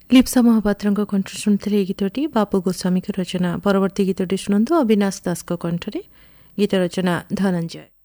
ଲିପ୍ସା ମହାପାତ୍ରଙ୍କ କଣ୍ଠରେ ଶୁଣିଥିଲେ ଏହି ଗୀତଟି ବାପୁ ଗୋସ୍ୱାମୀଙ୍କ ରଚନା। ପରବର୍ତ୍ତୀ ଗୀତଟି ଶୁଣନ୍ତୁ ଅବିନାଶ ଦାସଙ୍କ କଣ୍ଠରେ। ଗୀତ ରଚନା ଧନଞ୍ଜୟ।